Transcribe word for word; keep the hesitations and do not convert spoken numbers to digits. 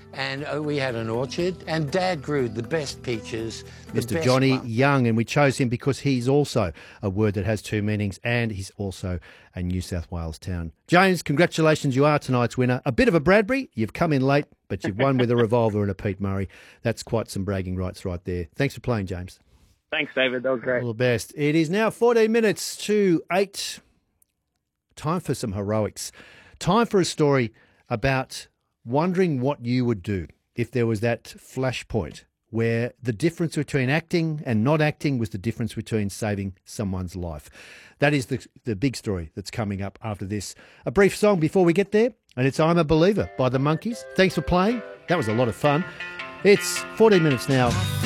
and uh, we had an orchard, and Dad grew the best peaches. The Mister best Johnny plum. Young, and we chose him because he's also a word that has two meanings, and he's also a New South Wales town. James, congratulations, you are tonight's winner. A bit of a Bradbury, you've come in late, but you've won with a revolver and a Pete Murray. That's quite some bragging rights right there. Thanks for playing, James. Thanks, David. That was great. All the best. It is now fourteen minutes to eight. Time for some heroics. Time for a story about wondering what you would do if there was that flashpoint where the difference between acting and not acting was the difference between saving someone's life. That is the, the big story that's coming up after this. A brief song before we get there, and it's I'm a Believer by the Monkees. Thanks for playing. That was a lot of fun. It's fourteen minutes now